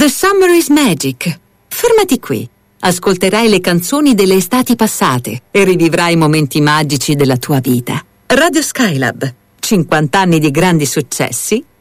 The Summer is Magic. Fermati qui. Ascolterai le canzoni delle estati passate e rivivrai i momenti magici della tua vita. Radio Skylab. 50 anni di grandi successi